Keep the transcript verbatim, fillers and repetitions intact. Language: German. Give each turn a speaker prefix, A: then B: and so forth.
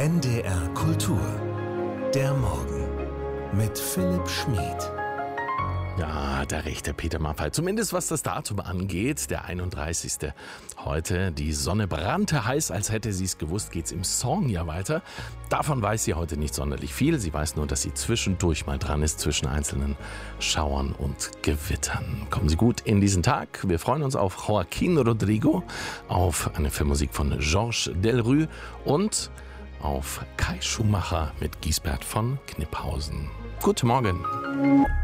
A: N D R Kultur. Der Morgen mit Philipp Schmid.
B: Ja, da recht der Peter Maffay. Zumindest was das Datum angeht, der einunddreißigste Heute. Die Sonne brannte heiß, als hätte sie es gewusst, geht's im Song ja weiter. Davon weiß sie heute nicht sonderlich viel. Sie weiß nur, dass sie zwischendurch mal dran ist, zwischen einzelnen Schauern und Gewittern. Kommen Sie gut in diesen Tag. Wir freuen uns auf Joaquin Rodrigo, auf eine Filmmusik von Georges Delerue und auf Kai Schumacher mit Giesbert von Kniphausen. Guten Morgen.